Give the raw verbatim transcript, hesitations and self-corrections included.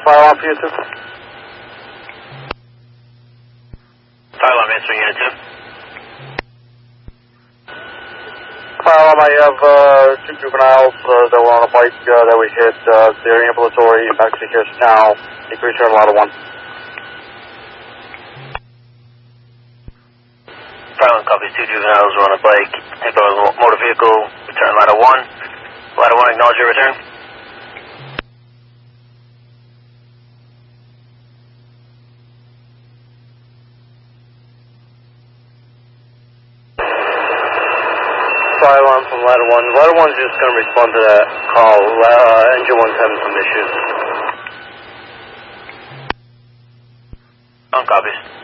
Fire alarm for you two. Fire alarm answering unit two. Fire alarm, I have uh, two juveniles uh, that were on a bike uh, that we hit. Uh, they're ambulatory back to here now. Increase turn ladder one. Fire alarm copies, two juveniles were on a bike. Hit by a motor vehicle. Return ladder one. Ladder one, acknowledge your return. Fire alarm from ladder one. Ladder one's just going to respond to that call. Uh, engine one's having some issues. On copies.